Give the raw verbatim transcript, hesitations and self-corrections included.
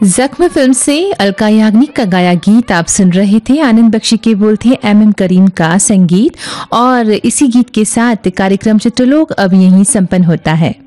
जख्म फिल्म से अलका याग्निक का गाया गीत आप सुन रहे थे। आनंद बख्शी के बोल थे एम एम करीम का संगीत और इसी गीत के साथ कार्यक्रम चित्रलोक अब यहीं संपन्न होता है।